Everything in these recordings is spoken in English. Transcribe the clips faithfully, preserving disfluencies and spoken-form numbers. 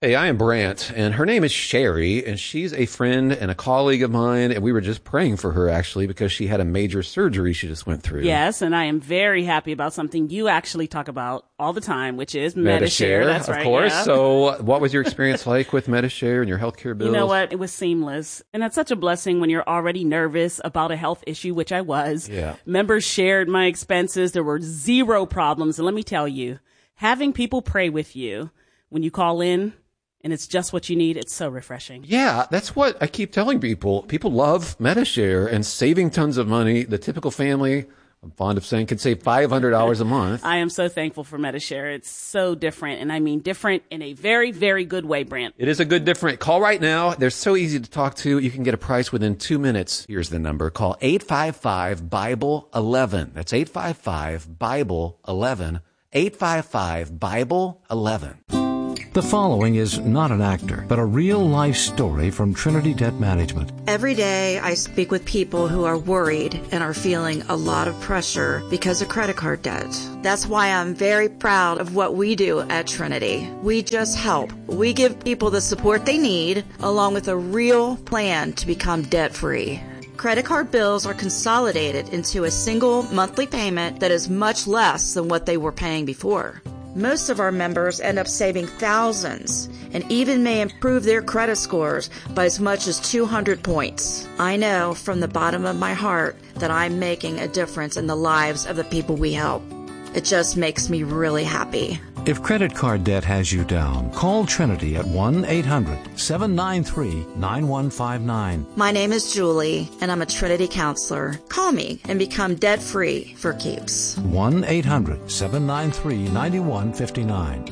Hey, I am Brant, and her name is Sherry, and she's a friend and a colleague of mine, and we were just praying for her, actually, because she had a major surgery she just went through. Yes, and I am very happy about something you actually talk about all the time, which is Metashare. Metashare. That's right, of course. Yeah. So what was your experience like with Metashare and your healthcare bills? You know what? It was seamless, and that's such a blessing when you're already nervous about a health issue, which I was. Yeah. Members shared my expenses. There were zero problems, and let me tell you, having people pray with you when you call in, and it's just what you need. It's so refreshing. Yeah, that's what I keep telling people. People love Metashare and saving tons of money. The typical family, I'm fond of saying, can save five hundred dollars a month. I am so thankful for Metashare. It's so different, and I mean different in a very, very good way, Brant. It is a good different. Call right now. They're so easy to talk to. You can get a price within two minutes. Here's the number. Call eight five five, Bible eleven. That's eight five five, Bible eleven. eight five five, Bible eleven. The following is not an actor, but a real-life story from Trinity Debt Management. Every day I speak with people who are worried and are feeling a lot of pressure because of credit card debt. That's why I'm very proud of what we do at Trinity. We just help. We give people the support they need, along with a real plan to become debt-free. Credit card bills are consolidated into a single monthly payment that is much less than what they were paying before. Most of our members end up saving thousands and even may improve their credit scores by as much as two hundred points. I know from the bottom of my heart that I'm making a difference in the lives of the people we help. It just makes me really happy. If credit card debt has you down, call Trinity at one eight hundred, seven nine three, nine one five nine. My name is Julie, and I'm a Trinity counselor. Call me and become debt-free for keeps. one eight hundred, seven nine three, nine one five nine.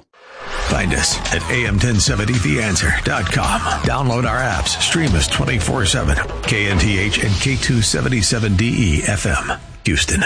Find us at A M ten seventy the answer dot com. Download our apps. Stream us twenty-four seven. K N T H and K two seventy-seven D E F M, Houston.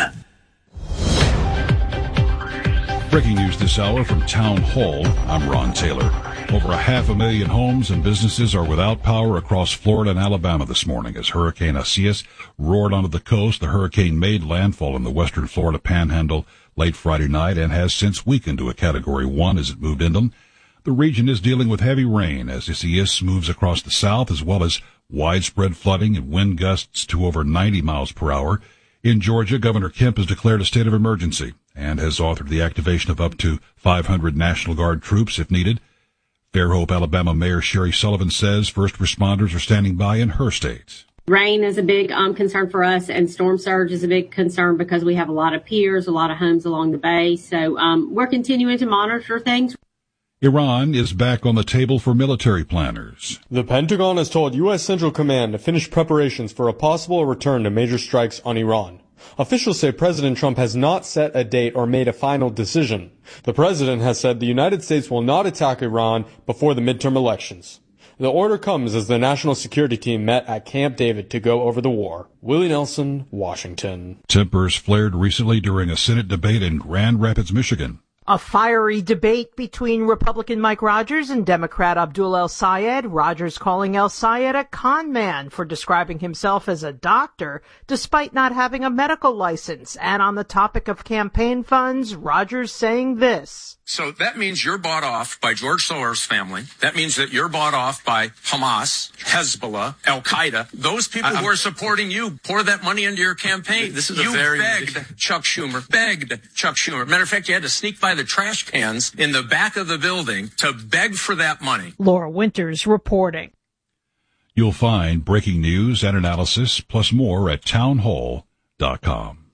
Breaking news this hour from Town Hall. I'm Ron Taylor. Over a half a million homes and businesses are without power across Florida and Alabama this morning as Hurricane Isaias roared onto the coast. The hurricane made landfall in the western Florida panhandle late Friday night and has since weakened to a Category one as it moved inland. The region is dealing with heavy rain as Isaias moves across the south, as well as widespread flooding and wind gusts to over ninety miles per hour. In Georgia, Governor Kemp has declared a state of emergency and has authored the activation of up to five hundred National Guard troops if needed. Fairhope, Alabama Mayor Sherry Sullivan says first responders are standing by in her state. Rain is a big um, concern for us, and storm surge is a big concern because we have a lot of piers, a lot of homes along the bay. So um, we're continuing to monitor things. Iran is back on the table for military planners. The Pentagon has told U S Central Command to finish preparations for a possible return to major strikes on Iran. Officials say President Trump has not set a date or made a final decision. The president has said the United States will not attack Iran before the midterm elections. The order comes as the National Security Team met at Camp David to go over the war. Willie Nelson, Washington. Tempers flared recently during a Senate debate in Grand Rapids, Michigan. A fiery debate between Republican Mike Rogers and Democrat Abdul El-Sayed. Rogers calling El-Sayed a con man for describing himself as a doctor despite not having a medical license. And on the topic of campaign funds, Rogers saying this. So that means you're bought off by George Soros' family. That means that you're bought off by Hamas, Hezbollah, Al-Qaeda. Those people I, who are supporting you pour that money into your campaign. This is you a very begged ridiculous. Chuck Schumer, begged Chuck Schumer. Matter of fact, you had to sneak by the trash cans in the back of the building to beg for that money. Laura Winters reporting. You'll find breaking news and analysis plus more at town hall dot com.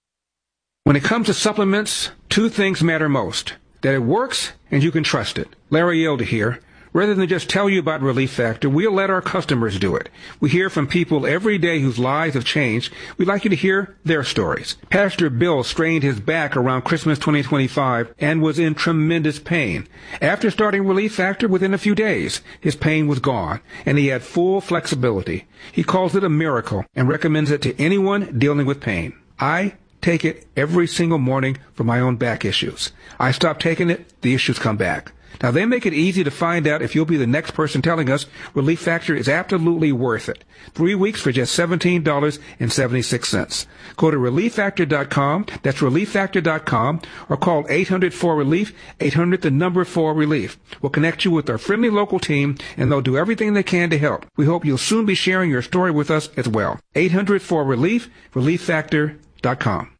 When it comes to supplements, two things matter most. That it works and you can trust it. Larry Elder here. Rather than just tell you about Relief Factor, we'll let our customers do it. We hear from people every day whose lives have changed. We'd like you to hear their stories. Pastor Bill strained his back around Christmas twenty twenty-five and was in tremendous pain. After starting Relief Factor, within a few days, his pain was gone, and he had full flexibility. He calls it a miracle and recommends it to anyone dealing with pain. I take it every single morning for my own back issues. I stop taking it, the issues come back. Now, they make it easy to find out if you'll be the next person telling us Relief Factor is absolutely worth it. Three weeks for just seventeen dollars and seventy-six cents. Go to relief factor dot com, that's relief factor dot com, or call eight hundred four relief, eight hundred the number four relief. We'll connect you with our friendly local team, and they'll do everything they can to help. We hope you'll soon be sharing your story with us as well. eight hundred four relief, relief factor dot com.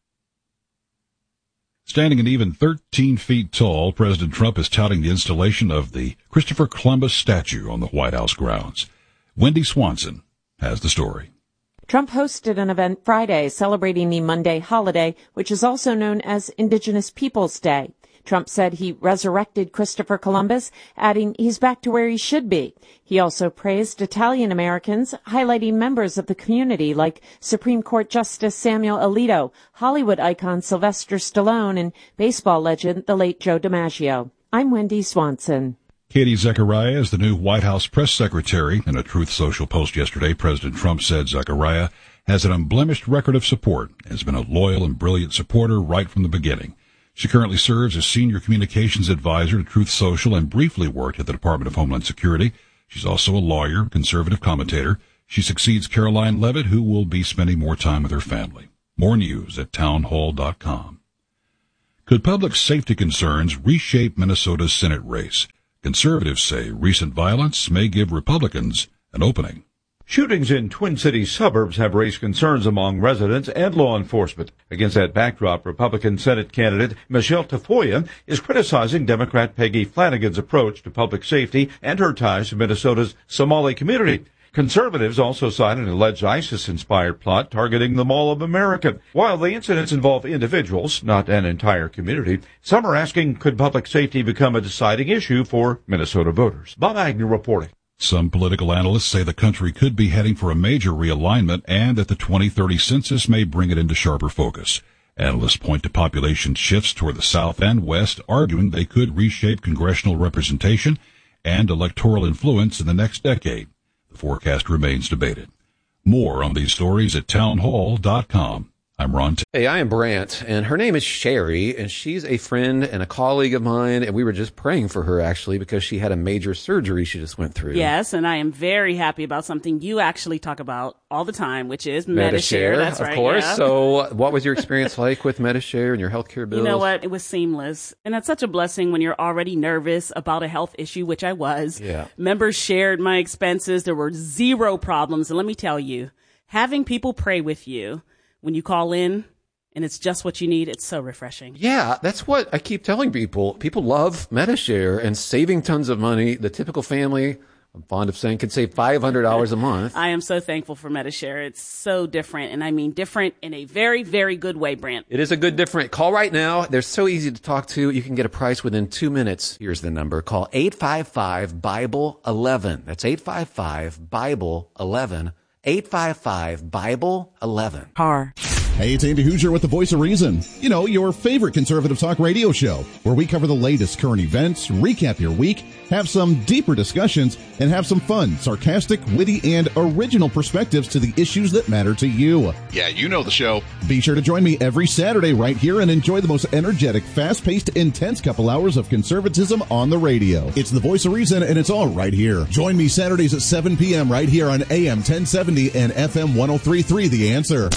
Standing at even thirteen feet tall, President Trump is touting the installation of the Christopher Columbus statue on the White House grounds. Wendy Swanson has the story. Trump hosted an event Friday celebrating the Monday holiday, which is also known as Indigenous Peoples Day. Trump said he resurrected Christopher Columbus, adding he's back to where he should be. He also praised Italian Americans, highlighting members of the community like Supreme Court Justice Samuel Alito, Hollywood icon Sylvester Stallone, and baseball legend the late Joe DiMaggio. I'm Wendy Swanson. Katie Zechariah is the new White House press secretary. In a Truth Social post yesterday, President Trump said Zechariah has an unblemished record of support and has been a loyal and brilliant supporter right from the beginning. She currently serves as senior communications advisor to Truth Social and briefly worked at the Department of Homeland Security. She's also a lawyer, conservative commentator. She succeeds Caroline Levitt, who will be spending more time with her family. More news at townhall dot com. Could public safety concerns reshape Minnesota's Senate race? Conservatives say recent violence may give Republicans an opening. Shootings in Twin Cities suburbs have raised concerns among residents and law enforcement. Against that backdrop, Republican Senate candidate Michelle Tafoya is criticizing Democrat Peggy Flanagan's approach to public safety and her ties to Minnesota's Somali community. Conservatives also cite an alleged ISIS-inspired plot targeting the Mall of America. While the incidents involve individuals, not an entire community, some are asking, could public safety become a deciding issue for Minnesota voters? Bob Agnew reporting. Some political analysts say the country could be heading for a major realignment and that the twenty thirty census may bring it into sharper focus. Analysts point to population shifts toward the South and West, arguing they could reshape congressional representation and electoral influence in the next decade. The forecast remains debated. More on these stories at townhall dot com. I'm Ron. T- hey, I am Brant, and her name is Sherry, and she's a friend and a colleague of mine, and we were just praying for her, actually, because she had a major surgery she just went through. Yes, and I am very happy about something you actually talk about all the time, which is Medi-Share. That's of right. Of course. Yeah. So what was your experience like with Medi-Share and your healthcare bills? You know what? It was seamless. And that's such a blessing when you're already nervous about a health issue, which I was. Yeah. Members shared my expenses. There were zero problems. And let me tell you, having people pray with you when you call in, and it's just what you need, it's so refreshing. Yeah, that's what I keep telling people. People love Medi-Share and saving tons of money. The typical family, I'm fond of saying, can save five hundred dollars a month. I am so thankful for Medi-Share. It's so different, and I mean different in a very, very good way, Brant. It is a good different. Call right now. They're so easy to talk to. You can get a price within two minutes. Here's the number. Call eight five five, Bible eleven. That's eight five five, Bible eleven. eight five five, Bible eleven. Car. Hey, it's Andy Hoosier with the Voice of Reason. You know, your favorite conservative talk radio show, where we cover the latest current events, recap your week, have some deeper discussions, and have some fun, sarcastic, witty, and original perspectives to the issues that matter to you. Yeah, you know the show. Be sure to join me every Saturday right here and enjoy the most energetic, fast-paced, intense couple hours of conservatism on the radio. It's the Voice of Reason, and it's all right here. Join me Saturdays at seven p.m. right here on A M ten seventy and F M one oh three point three, The Answer.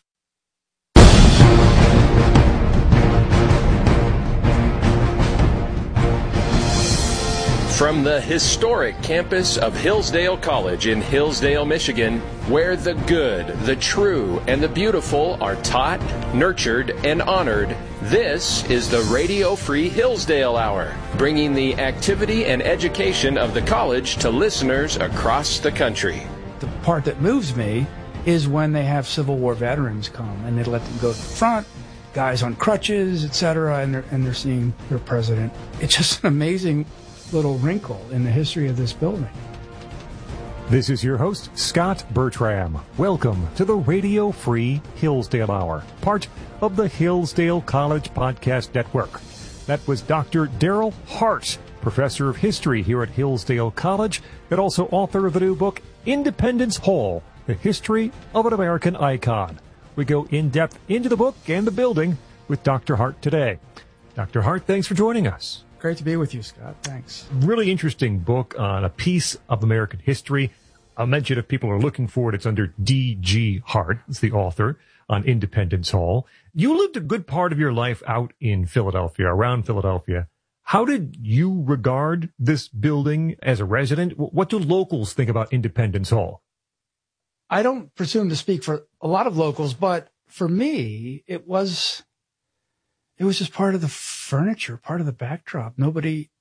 From the historic campus of Hillsdale College in Hillsdale, Michigan, where the good, the true, and the beautiful are taught, nurtured, and honored, this is the Radio Free Hillsdale Hour, bringing the activity and education of the college to listeners across the country. The part that moves me is when they have Civil War veterans come and they let them go to the front, guys on crutches, et cetera, and they're, and they're seeing their president. It's just an amazing little wrinkle in the history of this building. This is your host, Scott Bertram. Welcome to the Radio Free Hillsdale Hour, part of the Hillsdale College Podcast Network. That was Doctor Daryl Hart, professor of history here at Hillsdale College, and also author of the new book, Independence Hall, The History of an American Icon. We go in-depth into the book and the building with Doctor Hart today. Doctor Hart, thanks for joining us. Great to be with you, Scott. Thanks. Really interesting book on a piece of American history. I'll mention if people are looking for it, it's under D G Hart. It's the author on Independence Hall. You lived a good part of your life out in Philadelphia, around Philadelphia. How did you regard this building as a resident? What do locals think about Independence Hall? I don't presume to speak for a lot of locals, but for me, it was, it was just part of the furniture, part of the backdrop. Nobody,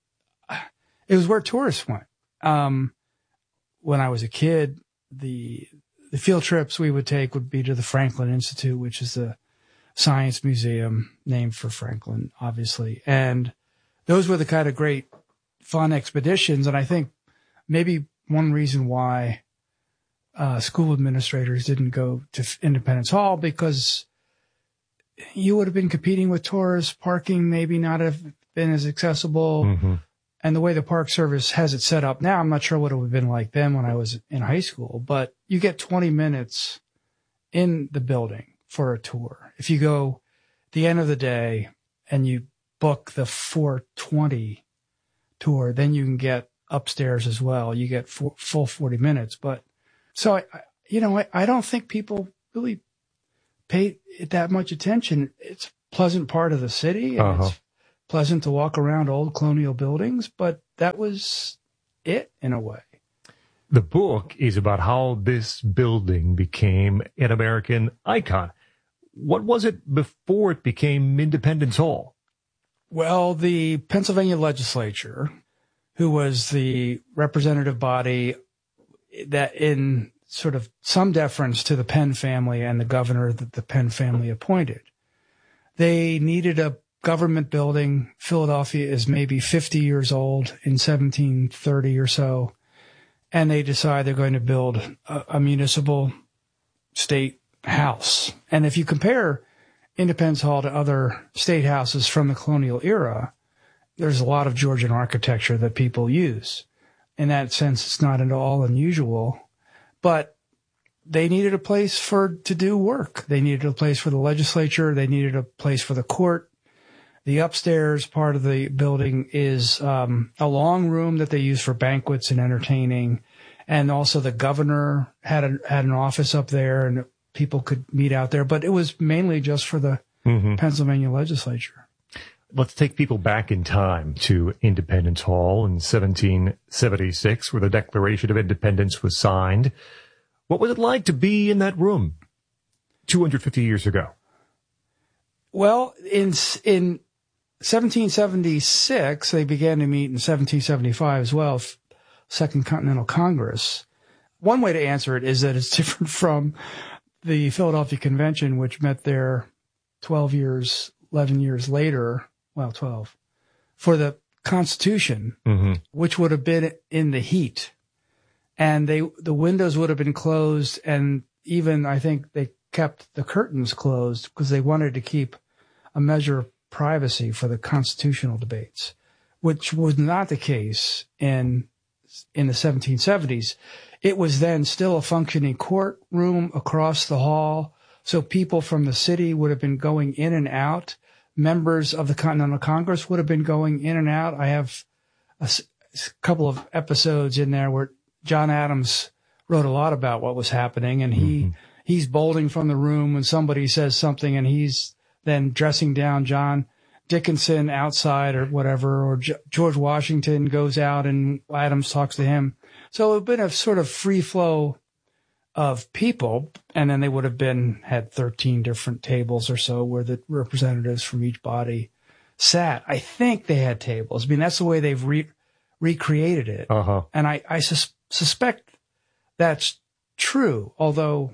it was where tourists went. Um, when I was a kid, the, the field trips we would take would be to the Franklin Institute, which is a science museum named for Franklin, obviously. And those were the kind of great fun expeditions. And I think maybe one reason why uh, school administrators didn't go to Independence Hall, because you would have been competing with tourists, parking maybe not have been as accessible. Mm-hmm. And the way the Park Service has it set up now, I'm not sure what it would have been like then when I was in high school, but you get twenty minutes in the building for a tour. If you go at the end of the day and you book the four twenty tour, then you can get upstairs as well. You get four, full forty minutes. But so, I, you know, I, I don't think people really pay that much attention. It's a pleasant part of the city, and uh-huh. it's pleasant to walk around old colonial buildings, but that was it in a way. The book is about how this building became an American icon. What was it before it became Independence Hall? Well, the Pennsylvania legislature, who was the representative body that in sort of some deference to the Penn family and the governor that the Penn family appointed, they needed a government building. Philadelphia is maybe fifty years old in seventeen thirty or so. And they decide they're going to build a, a municipal state house. And if you compare Independence Hall to other state houses from the colonial era, there's a lot of Georgian architecture that people use. In that sense, it's not at all unusual, but they needed a place for, to do work. They needed a place for the legislature. They needed a place for the court. The upstairs part of the building is um, a long room that they use for banquets and entertaining. And also the governor had a, had an office up there and people could meet out there. But it was mainly just for the mm-hmm. Pennsylvania legislature. Let's take people back in time to Independence Hall in seventeen seventy-six, where the Declaration of Independence was signed. What was it like to be in that room two hundred fifty years ago? Well, in in seventeen seventy-six, they began to meet in seventeen seventy-five as well, Second Continental Congress. One way to answer it is that it's different from the Philadelphia Convention, which met there twelve years, eleven years later, well, twelve, for the Constitution, mm-hmm. which would have been in the heat. And they the windows would have been closed, and even I think they kept the curtains closed because they wanted to keep a measure of privacy for the constitutional debates, which was not the case in in the seventeen seventies. It was then still a functioning courtroom across the hall, so people from the city would have been going in and out. Members of the Continental Congress would have been going in and out. I have a, a couple of episodes in there where John Adams wrote a lot about what was happening, and he mm-hmm. he's bolting from the room when somebody says something, and he's then dressing down John Dickinson outside or whatever, or G- George Washington goes out and Adams talks to him. So it would have been a sort of free flow of people, and then they would have been had thirteen different tables or so where the representatives from each body sat. I think they had tables. I mean, that's the way they've re- recreated it. Uh-huh. And I, I sus- suspect that's true, although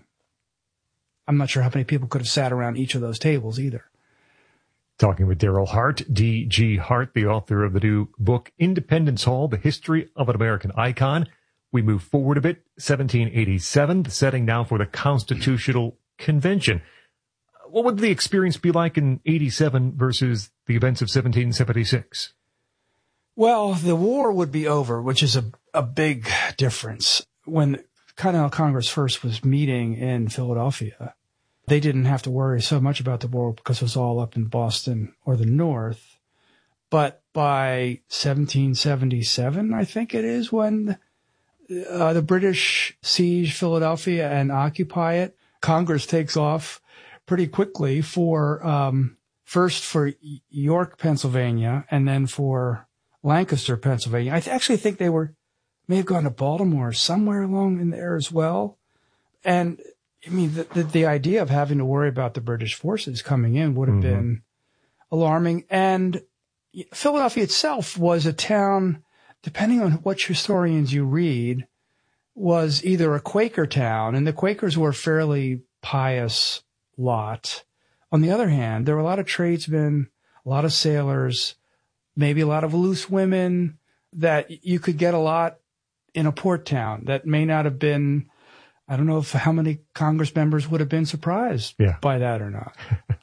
I'm not sure how many people could have sat around each of those tables either. Talking with Daryl Hart, D G Hart, the author of the new book, Independence Hall, The History of an American Icon. We move forward a bit, seventeen eighty-seven, the setting now for the Constitutional Convention. What would the experience be like in eighty-seven versus the events of seventeen seventy-six? Well, the war would be over, which is a, a big difference. When Continental Congress first was meeting in Philadelphia, they didn't have to worry so much about the war because it was all up in Boston or the North. But by seventeen seventy-seven, I think it is, when uh, the British siege Philadelphia and occupy it. Congress takes off pretty quickly for, um, first for York, Pennsylvania, and then for Lancaster, Pennsylvania. I th- actually think they were, may have gone to Baltimore, somewhere along in there as well. And I mean, the, the, the idea of having to worry about the British forces coming in would have mm-hmm. been alarming. And Philadelphia itself was a town, depending on which historians you read, was either a Quaker town, and the Quakers were a fairly pious lot. On the other hand, there were a lot of tradesmen, a lot of sailors, maybe a lot of loose women, that you could get a lot in a port town that may not have been, I don't know if how many Congress members would have been surprised yeah. by that or not.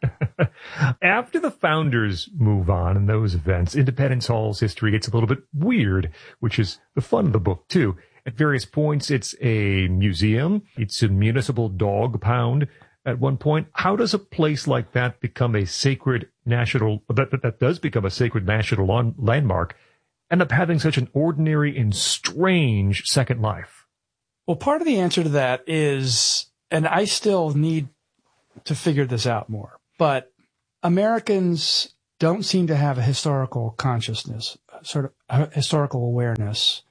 After the founders move on in those events, Independence Hall's history gets a little bit weird, which is the fun of the book, too. At various points, it's a museum. It's a municipal dog pound at one point. How does a place like that become a sacred national, that, that, that does become a sacred national on, landmark, end up having such an ordinary and strange second life? Well, part of the answer to that is, and I still need to figure this out more, but Americans don't seem to have a historical consciousness, sort of historical awareness,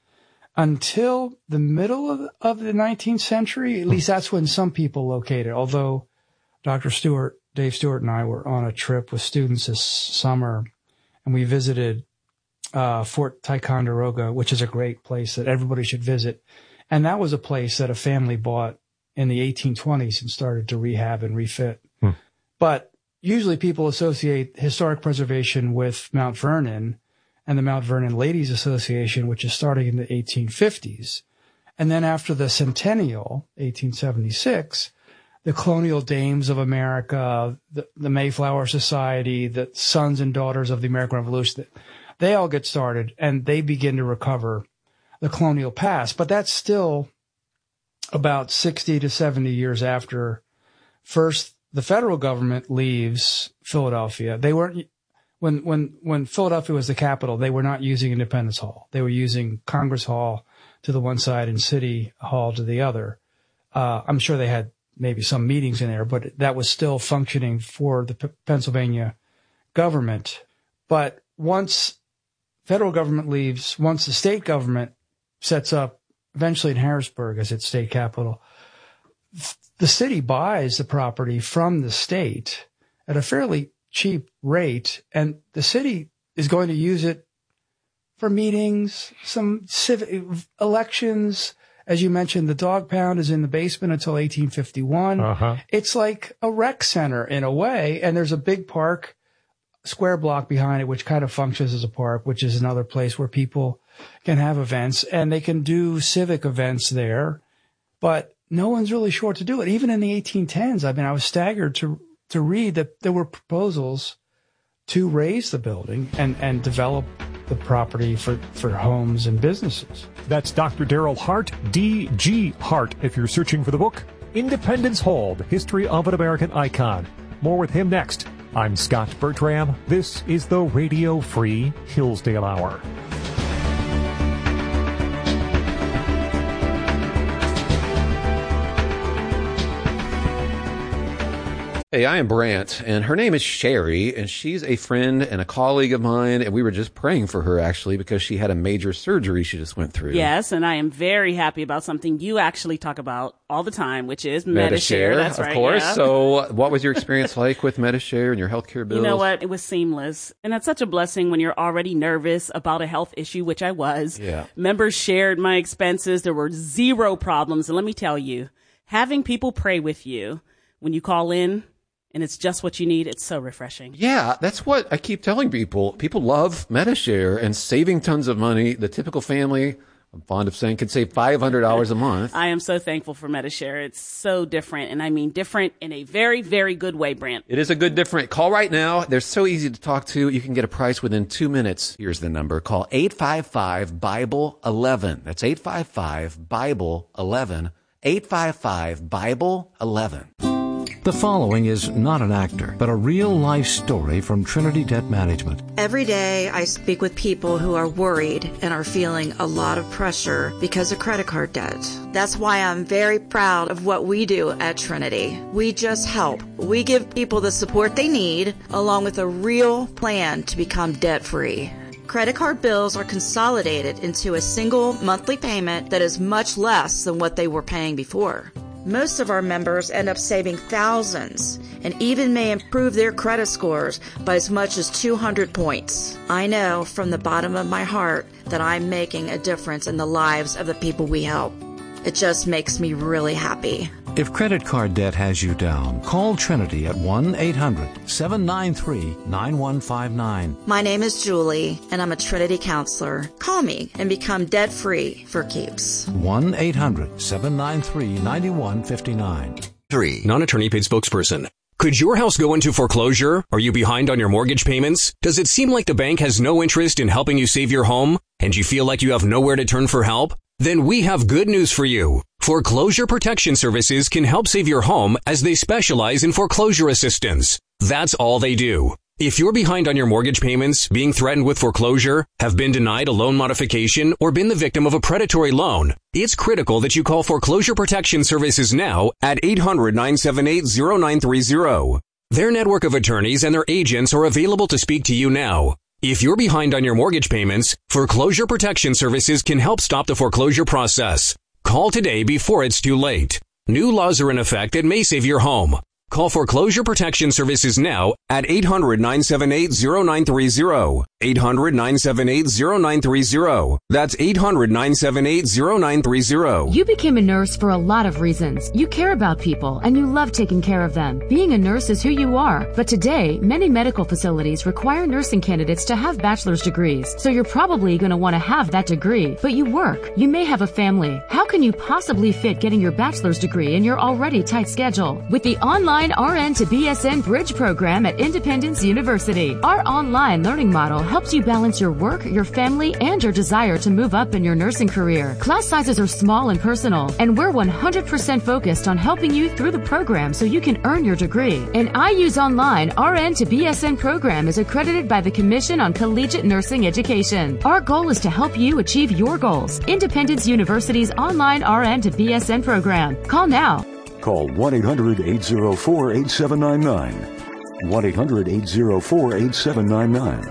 until the middle of, of the nineteenth century. At least that's when some people located, although Doctor Stewart, Dave Stewart and I were on a trip with students this summer, and we visited uh, Fort Ticonderoga, which is a great place that everybody should visit. And that was a place that a family bought in the eighteen twenties and started to rehab and refit. Hmm. But usually people associate historic preservation with Mount Vernon and the Mount Vernon Ladies Association, which is starting in the eighteen fifties. And then after the centennial, eighteen seventy-six, the Colonial Dames of America, the, the Mayflower Society, the Sons and Daughters of the American Revolution, they all get started and they begin to recover the colonial past. But that's still about sixty to seventy years after first the federal government leaves Philadelphia. They weren't, when, when, when Philadelphia was the capital, they were not using Independence Hall. They were using Congress Hall to the one side and City Hall to the other. Uh, I'm sure they had maybe some meetings in there, but that was still functioning for the P- Pennsylvania government. But once federal government leaves, once the state government sets up eventually in Harrisburg as its state capital, the city buys the property from the state at a fairly cheap rate, and the city is going to use it for meetings, some civic elections. As you mentioned, the dog pound is in the basement until eighteen fifty-one. Uh-huh. It's like a rec center in a way, and there's a big park, square block behind it, which kind of functions as a park, which is another place where people can have events, and they can do civic events there, but no one's really sure what to do it. Even in the eighteen tens, I mean, I was staggered to to read that there were proposals to raise the building and, and develop the property for, for homes and businesses. That's Doctor Daryl Hart, D G Hart, if you're searching for the book, Independence Hall, The History of an American Icon. More with him next. I'm Scott Bertram. This is the Radio Free Hillsdale Hour. Hey, I am Brant, and her name is Sherry, and she's a friend and a colleague of mine, and we were just praying for her, actually, because she had a major surgery she just went through. Yes, and I am very happy about something you actually talk about all the time, which is Medi-Share. That's of right, course. yeah. So what was your experience like with Medi-Share and your healthcare bills? You know what? It was seamless, and that's such a blessing when you're already nervous about a health issue, which I was. Yeah. Members shared my expenses. There were zero problems, and let me tell you, having people pray with you when you call in, and it's just what you need, it's so refreshing. Yeah, that's what I keep telling people. People love Medi-Share and saving tons of money. The typical family, I'm fond of saying, can save five hundred dollars a month. I am so thankful for Medi-Share. It's so different, and I mean different in a very, very good way, Brant. It is a good different. Call right now. They're so easy to talk to. You can get a price within two minutes. Here's the number. Call eight five five, Bible eleven. That's eight five five, Bible eleven. eight five five, Bible eleven. The following is not an actor, but a real-life story from Trinity Debt Management. Every day I speak with people who are worried and are feeling a lot of pressure because of credit card debt. That's why I'm very proud of what we do at Trinity. We just help. We give people the support they need, along with a real plan to become debt-free. Credit card bills are consolidated into a single monthly payment that is much less than what they were paying before. Most of our members end up saving thousands and even may improve their credit scores by as much as two hundred points. I know from the bottom of my heart that I'm making a difference in the lives of the people we help. It just makes me really happy. If credit card debt has you down, call Trinity at one eight hundred seven nine three nine one five nine. My name is Julie, and I'm a Trinity counselor. Call me and become debt-free for keeps. one eight hundred seven nine three nine one five nine. Three. Non-attorney paid spokesperson. Could your house go into foreclosure? Are you behind on your mortgage payments? Does it seem like the bank has no interest in helping you save your home? And you feel like you have nowhere to turn for help? Then we have good news for you. Foreclosure Protection Services can help save your home as they specialize in foreclosure assistance. That's all they do. If you're behind on your mortgage payments, being threatened with foreclosure, have been denied a loan modification, or been the victim of a predatory loan, it's critical that you call Foreclosure Protection Services now at eight hundred nine seven eight zero nine three zero. Their network of attorneys and their agents are available to speak to you now. If you're behind on your mortgage payments, Foreclosure Protection Services can help stop the foreclosure process. Call today before it's too late. New laws are in effect that may save your home. Call Foreclosure Protection Services now at eight hundred nine seven eight zero nine three zero. eight hundred nine seven eight zero nine three zero. That's eight hundred nine seven eight zero nine three zero. You became a nurse for a lot of reasons. You care about people and you love taking care of them. Being a nurse is who you are. But today, many medical facilities require nursing candidates to have bachelor's degrees. So you're probably going to want to have that degree. But you work. You may have a family. How can you possibly fit getting your bachelor's degree in your already tight schedule? With the online R N to B S N Bridge program at Independence University, our online learning model helps you balance your work, your family, and your desire to move up in your nursing career. Class sizes are small and personal, and we're one hundred percent focused on helping you through the program so you can earn your degree. An I U's Online R N to B S N program is accredited by the Commission on Collegiate Nursing Education. Our goal is to help you achieve your goals. Independence University's online R N to B S N program. Call now. Call one eight hundred eight zero four eight seven nine nine. one eight hundred eight zero four eight seven nine nine.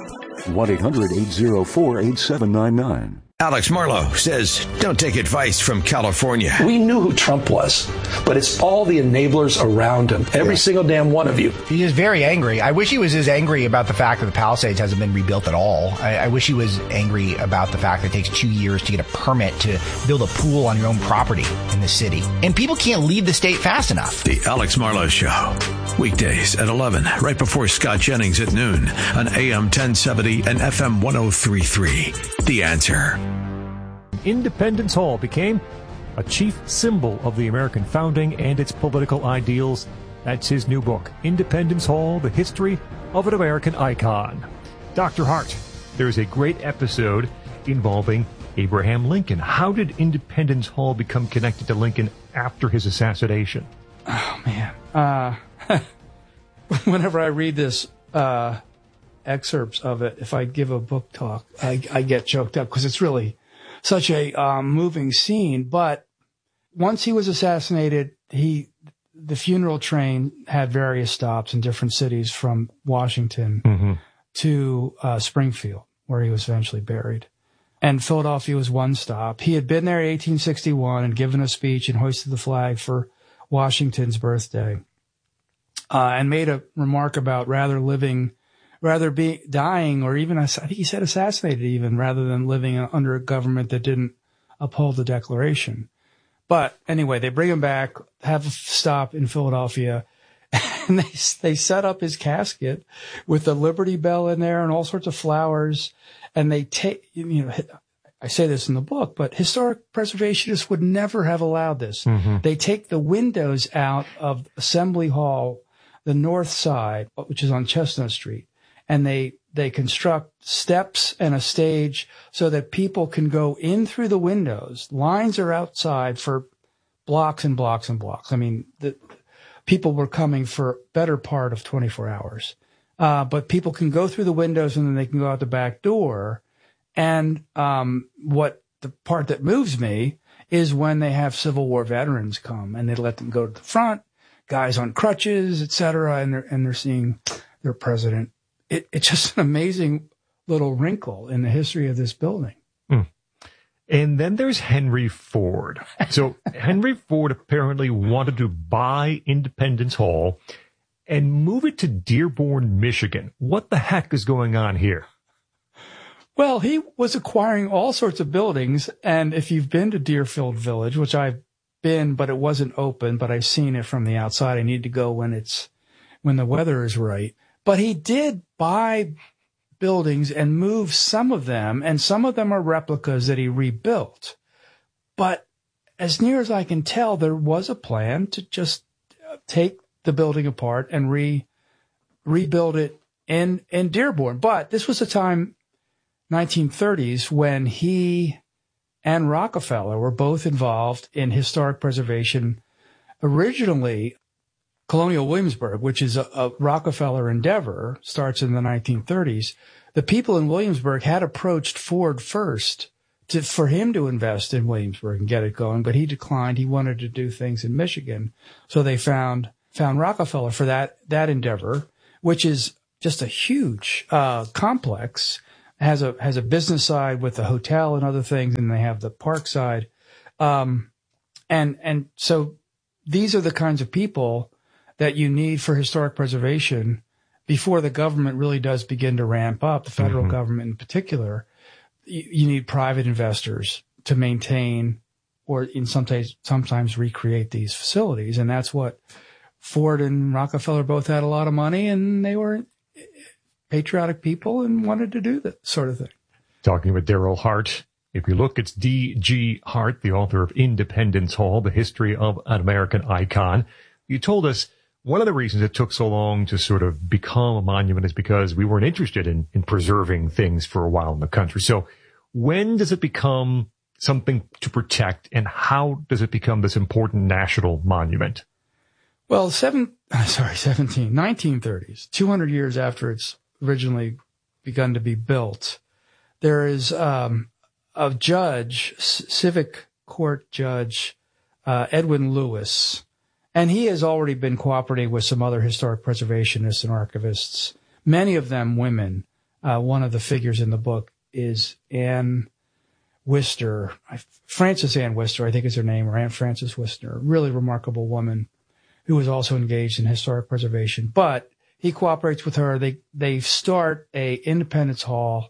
one eight hundred eight zero four eight seven nine nine. Alex Marlowe says, don't take advice from California. We knew who Trump was, but it's all the enablers around him. Every yeah. single damn one of you. He is very angry. I wish he was as angry about the fact that the Palisades hasn't been rebuilt at all. I, I wish he was angry about the fact that it takes two years to get a permit to build a pool on your own property in the city. And people can't leave the state fast enough. The Alex Marlowe Show. Weekdays at eleven, right before Scott Jennings at noon on A M ten seventy and F M ten thirty-three. The Answer. Independence Hall became a chief symbol of the American founding and its political ideals. That's his new book, Independence Hall, The History of an American Icon. Doctor Hart, there's a great episode involving Abraham Lincoln. How did Independence Hall become connected to Lincoln after his assassination? Oh, man. Uh, whenever I read this uh, excerpts of it, if I give a book talk, I, I get choked up because it's really such a um, moving scene. But once he was assassinated, he the funeral train had various stops in different cities from Washington mm-hmm. to uh, Springfield, where he was eventually buried. And Philadelphia was one stop. He had been there in eighteen sixty-one and given a speech and hoisted the flag for Washington's birthday, uh, and made a remark about rather living rather be dying, or even, I think he said assassinated even, rather than living under a government that didn't uphold the Declaration. But anyway, they bring him back, have a stop in Philadelphia, and they they set up his casket with the Liberty Bell in there and all sorts of flowers. And they take, you know, I say this in the book, but historic preservationists would never have allowed this. Mm-hmm. They take the windows out of Assembly Hall, the north side, which is on Chestnut Street, and they, they construct steps and a stage so that people can go in through the windows. Lines are outside for blocks and blocks and blocks. I mean, the people were coming for better part of twenty-four hours. Uh, but people can go through the windows and then they can go out the back door. And um, what the part that moves me is when they have Civil War veterans come and they let them go to the front, guys on crutches, et cetera, and they're, and they're seeing their president. It, it's just an amazing little wrinkle in the history of this building. Mm. And then there's Henry Ford. So Henry Ford apparently wanted to buy Independence Hall and move it to Dearborn, Michigan. What the heck is going on here? Well, he was acquiring all sorts of buildings. And if you've been to Deerfield Village, which I've been, but it wasn't open, but I've seen it from the outside. I need to go when it's, when the weather is right. But he did buy buildings and move some of them, and some of them are replicas that he rebuilt. But as near as I can tell, there was a plan to just take the building apart and re rebuild it in, in Dearborn. But this was a time, nineteen thirties, when he and Rockefeller were both involved in historic preservation. Originally, Colonial Williamsburg, which is a, a Rockefeller endeavor, starts in the nineteen thirties. The people in Williamsburg had approached Ford first to, for him to invest in Williamsburg and get it going, but he declined. He wanted to do things in Michigan. So they found found Rockefeller for that that endeavor, which is just a huge uh, complex. Has a has a business side with the hotel and other things, and they have the park side. Um, and and so these are the kinds of people that you need for historic preservation before the government really does begin to ramp up, the federal mm-hmm. government in particular. You, you need private investors to maintain or in sometimes sometimes recreate these facilities. And that's what Ford and Rockefeller both had a lot of money, and they were patriotic people and wanted to do that sort of thing. Talking with Daryl Hart. If you look, it's D G Hart, the author of Independence Hall, The History of an American Icon. You told us one of the reasons it took so long to sort of become a monument is because we weren't interested in, in preserving things for a while in the country. So when does it become something to protect, and how does it become this important national monument? Well, seven, sorry, seventeen, nineteen thirties, two hundred years after it's originally begun to be built, there is um, a judge, c- civic court judge, uh, Edwin Lewis, and he has already been cooperating with some other historic preservationists and archivists, many of them women. Uh, one of the figures in the book is Anne Wister, Frances Ann Wister, I think is her name, or Aunt Frances Wister, a really remarkable woman who was also engaged in historic preservation. But he cooperates with her. They they start a Independence Hall,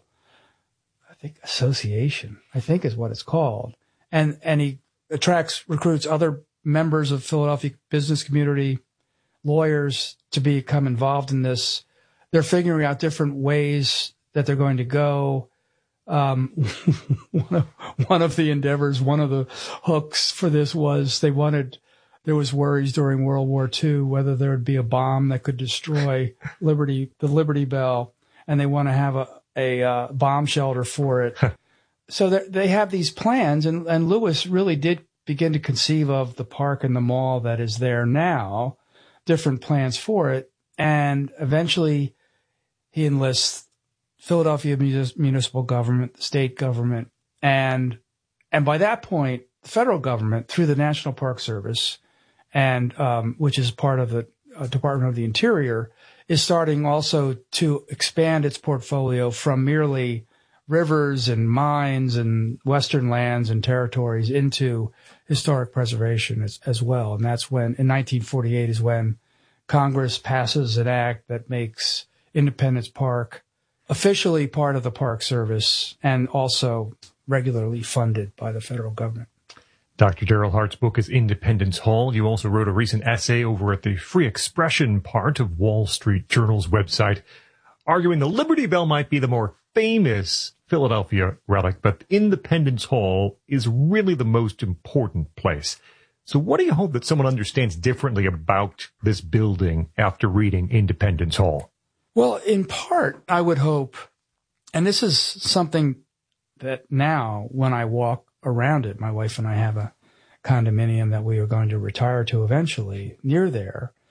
I think, association, I think is what it's called. And and he attracts, recruits other members of Philadelphia business community, lawyers, to become involved in this. They're figuring out different ways that they're going to go. Um, one of, one of the endeavors, one of the hooks for this was they wanted, there was worries during World War Two whether there would be a bomb that could destroy Liberty, the Liberty Bell, and they want to have a, a uh, bomb shelter for it. So they have these plans, and, and Lewis really did begin to conceive of the park and the mall that is there now, different plans for it, and eventually he enlists Philadelphia municipal government, the state government, and and by that point, the federal government, through the National Park Service, and um, which is part of the uh, Department of the Interior, is starting also to expand its portfolio from merely rivers and mines and western lands and territories into historic preservation as, as well. And that's when, in nineteen forty-eight, is when Congress passes an act that makes Independence Park officially part of the Park Service and also regularly funded by the federal government. Doctor Daryl Hart's book is Independence Hall. You also wrote a recent essay over at the free expression part of Wall Street Journal's website, arguing the Liberty Bell might be the more famous Philadelphia relic, but Independence Hall is really the most important place. So what do you hope that someone understands differently about this building after reading Independence Hall? Well, in part, I would hope, and this is something that now when I walk around it, my wife and I have a condominium that we are going to retire to eventually near there.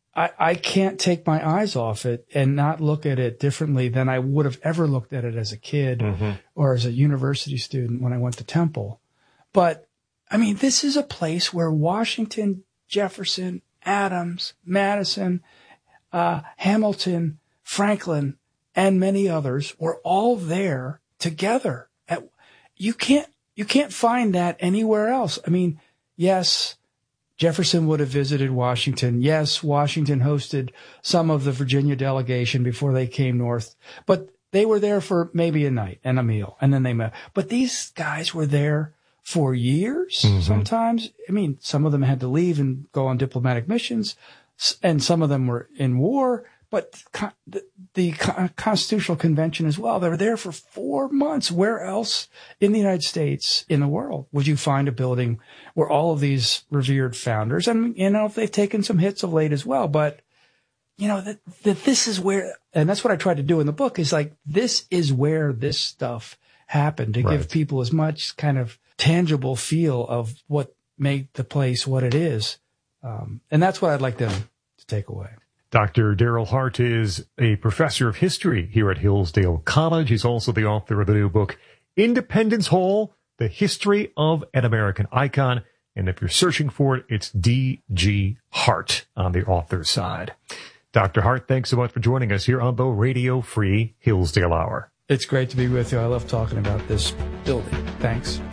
I, I can't take my eyes off it and not look at it differently than I would have ever looked at it as a kid mm-hmm. or as a university student when I went to Temple. But, I mean, this is a place where Washington, Jefferson, Adams, Madison, uh, Hamilton, Franklin, and many others were all there together. At, you can't, you can't find that anywhere else. I mean, yes, Jefferson would have visited Washington. Yes, Washington hosted some of the Virginia delegation before they came north, but they were there for maybe a night and a meal, and then they met. But these guys were there for years, mm-hmm. sometimes. I mean, some of them had to leave and go on diplomatic missions, and some of them were in war. But the, the Constitutional Convention as well, they were there for four months. Where else in the United States, in the world, would you find a building where all of these revered founders, and, you know, they've taken some hits of late as well, but, you know, that, that this is where, and that's what I tried to do in the book, is like, this is where this stuff happened, to right. give people as much kind of tangible feel of what made the place what it is. Um, and that's what I'd like them to take away. Doctor Daryl Hart is a professor of history here at Hillsdale College. He's also the author of the new book, Independence Hall, The History of an American Icon. And if you're searching for it, it's D G Hart on the author's side. Doctor Hart, thanks so much for joining us here on the Radio Free Hillsdale Hour. It's great to be with you. I love talking about this building. Thanks.